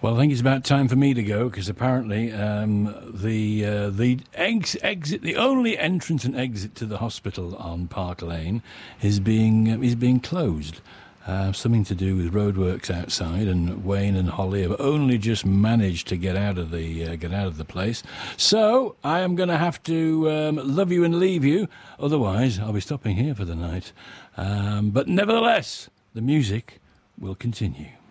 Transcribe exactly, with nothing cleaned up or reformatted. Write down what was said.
Well, I think it's about time for me to go because apparently um, the uh, the ex- exit, the only entrance and exit to the hospital on Park Lane, is being uh, is being closed. Uh, something to do with roadworks outside, and Wayne and Holly have only just managed to get out of the uh, get out of the place. So I am going to have to um, love you and leave you. Otherwise, I'll be stopping here for the night. Um, but nevertheless, the music will continue.